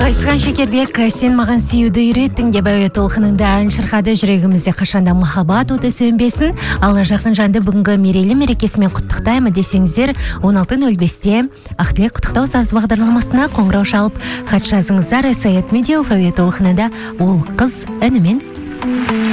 Ғайсыған Шекербек, сен маған сүюді үйреттің деп әуе толқынында ән шырқады. Жүрегімізде қашанда махаббат оты сөнбесін. Алла жақын жанды бүгінгі мерейлі мерекесімен құттықтаймын десеңіздер, 16:05-те Ақтілек құттықтау сазды бағдарламасына қоңырау шалып хат жазыңыздар. Саят Медеуов әуе толқынында ол қыз әнімен.